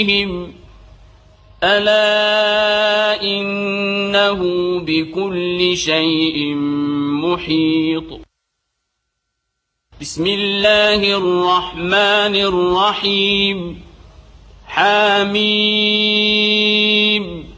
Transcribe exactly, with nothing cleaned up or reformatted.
ألا إنه بكل شيء محيط. بسم الله الرحمن الرحيم. حميم.